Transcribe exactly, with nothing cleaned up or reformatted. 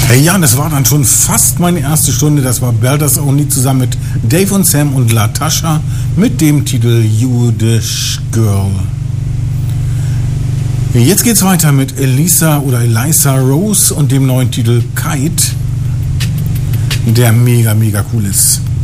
Hey, ja, das war dann schon fast meine erste Stunde. Das war Belters Only zusammen mit Dave und Sam und Latasha mit dem Titel Judish Girl. Jetzt geht's weiter mit Elisa oder Elisa Rose und dem neuen Titel Kite, der mega, mega cool ist.